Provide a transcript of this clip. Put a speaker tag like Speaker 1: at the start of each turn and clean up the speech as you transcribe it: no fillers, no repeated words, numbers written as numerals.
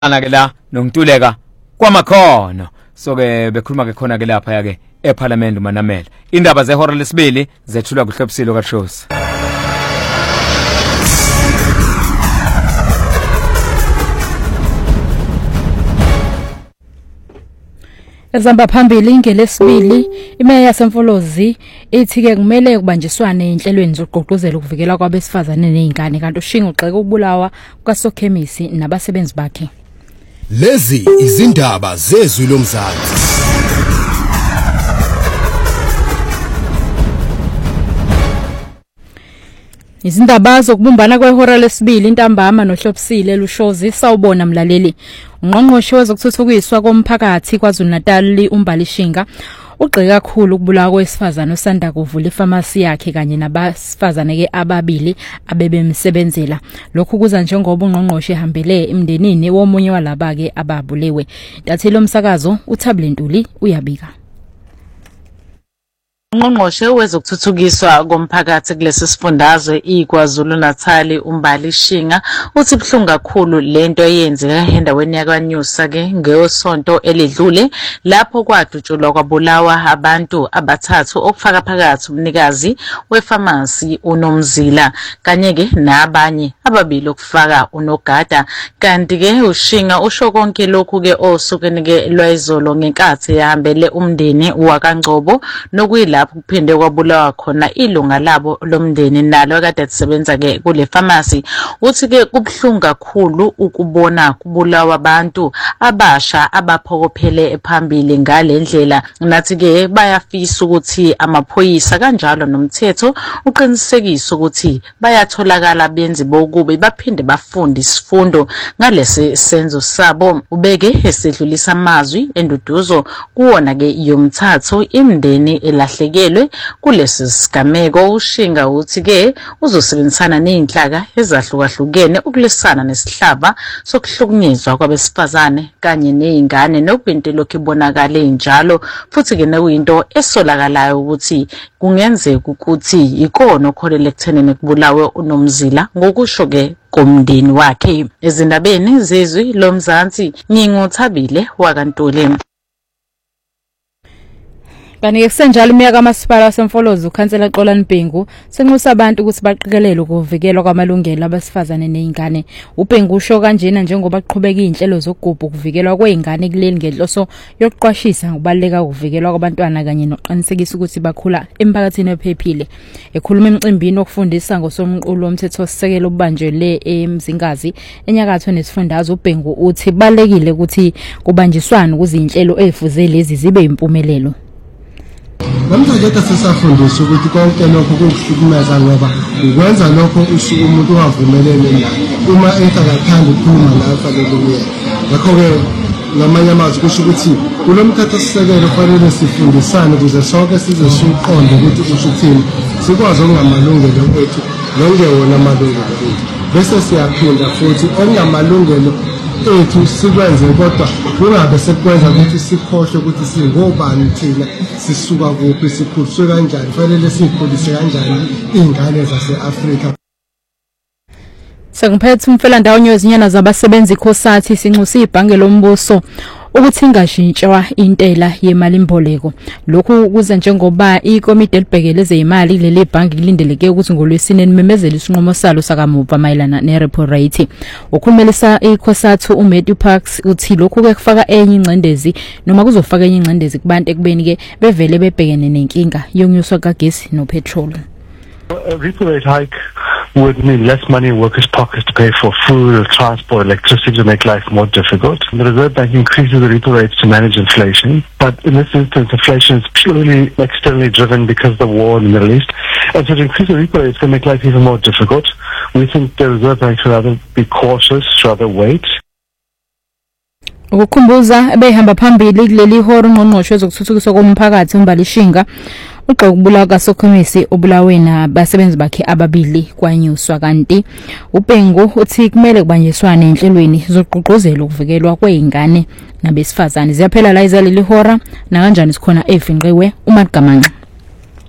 Speaker 1: ke la nokuntuleka kwamakhono so ke bekhuluma ke khona ke lapha yake eParliament uManamela indaba zehora lesibili zethulwa kuhlobisilo kaShosi
Speaker 2: Ezamba phambili ngelesibili imeya yaseMfolozi ithi ke kumele kubanjiswane inhlelweni zokuqoqozela ukuvikela kwabesifazane nezingane kanti ushinga uxeka ukubulawa kwaSokhemisi nabasebenzi bakhe.
Speaker 3: Lezi izindaba zezwi lomzansi.
Speaker 2: Izindaba zokubumbana kwehora lesibili intambama nohlobisile lushozi sawubona mlaleli. Ungqongqoshe wezokuthuthukiswa komphakathi KwaZulu-Natal uMbalishinga ugxeke kakhulu ukubulawa kwesifazane osanda kuvula ifamasi yakhe kanye nabasifazane ke ababili abebemsebenzela. Lokhu kuza njengoba ungqongqoshe ehambele emndenini womunye walaba ke ababulewe. Dathile umsakazo uThabile Ntuli uyabika.
Speaker 4: Ungqongqoshe wezokuthuthukiswa komphakathi kulesi sifundazwe iKwaZulu-Natal uMbalishinga uthi buhlungu kakhulu lento eyenzeka endaweni yakwaNyusa ke ngeSonto elidlule lapho kwadutshulwa kwabulawa abantu abathathu okufaka phakathi umnikazi wefamasi uNomzila kanye ke nabanye ababili okufaka uNogada kanti ke uShinga usho konke lokhu ke osukeni ke lwayizolo ngenkathi yahambele umndeni wakaNgcobo nokuyila lapho kuphinde kwabulawa khona ilunga labo lomndeni nalo kade lisebenza ke kule pharmacy uthi ke kubhlungu kakhulu ukubona kubulawa abantu abasha abaphokophele ephambili ngalendlela nathi ke bayafisa ukuthi amaphoyisa kanjalo nomthetho uqinisekisa ukuthi bayatholakala benzi bokubi baphinde bafunde isifundo ngalesi senzo sabo ubeke esedlulisa amazwi enduduzo kuwona ke yomthatho imndeni elahle kulesi sigameko uShinga uthi ke uzosebenzisana nezinhlaka ezahlukahlukene ukulesana nesihlava sokuhlukunyezwa kwabesifazane kanye nezingane nokubinto lokho ibonakala enjalo futhi ke nekuyinto esolakalayo ukuthi kungenzeka ukuthi ikona okholela ekuthenini kubulawe uNomzila ngokusho ke komndeni wakhe ezindabeni zezwi lomzansi nginguthabile wakaNtuli.
Speaker 2: Kanike kusenjalo iminyaka kamasipala waseMfolozi ukhansela Xolani Bhengu senxusa abantu ukuthi baqikelele ukuvikelwa kwamalungelo abesifazane nezingane. uBhengu usho kanjena njengoba kuqhubeka izinhlelo zokugubha ukuvikelwa kwezingane kuleli ngenhloso yokuqwashisa ngokubaleka ukuvikelwa kwabantwana kanye nokuqinisekisa ukuthi bakhula emphakathini ophephile. Ekhuluma emcimbini okufundisa ngosomqulu womthetho sisekelo obanjwe eMzingazi enyakatho nesifundazwe uBhengu uthi balekile ukuthi kubanjiswane kuzinhlelo ezifuze lezi zibe impumelelo.
Speaker 5: Namhlanje sisafundisa ukuthi konke lokho kuhlukumeza ngoba ukwenza lokho umuntu ungavumelene naye uma engakathandi ukukhuluma nawe fanele ngakho ke ngamanye amazwi kusho ukuthi kulomthetho sisekelo kufanele sifundisane ukuze sonke size siqonde ukuthi usuthini sikwazi ongamalungelo ethu nongewona amalungelo ethu bese siyaphinda futhi ongamalungelo ethu sikwenze kodwa kungabe sekwenza ukuthi sikhohle ukuthi singobani thina sisuka kuphi sikhuliswe kanjani kufanele sikhulise kanjani izingane zaseAfrika.
Speaker 2: Sengiphethe umfelandawo nyozinyana zabasebenzi iKhosathi sinxusa ibhange lombuso ukuthi ingashintshwa intela yemali imboleko. Lokhu kuza njengoba ikomiti elibhekele ezeyimali leli bhangi lilindeleke ukuthi ngoLwesine limemezele isinqumo salo sakamuva mayelana nerepo rate. Ukukhumelisa iKhosathi uMatthew Parks uthi lokhu ke kufaka enye ingcendezi noma kuzofaka enye ingcendezi kubantu ekubeni ke bevele bebhekene nenkinga yonyuswa kagesi nopetrol.
Speaker 6: A repo rate hike would mean less money in workers' pockets to pay for food, transport, electricity to make life more difficult. The Reserve Bank increases the repo rates to manage inflation, but in this instance, inflation is purely externally driven because of the war in the Middle East. And so to increase the repo rates can make life even more difficult. We think the Reserve Bank should rather be cautious, rather wait.
Speaker 2: Ukukhumbuza ebehamba phambili kuleli horo ungqongqoshe wezokuthuthukiswa komphakathi uMbalishinga ugxeka ukubulawa kaSokhemisi obulawe nabasebenzi bakhe ababili kwanyuswa kanti uBhengu uthi kumele kubanjiswane enhlelweni zokuqoqozela ukuvikelwa kwezingane nabesifazane. Ziyaphela la izaleli hora na kanjani sikhona efinqiwe uMagamanxa.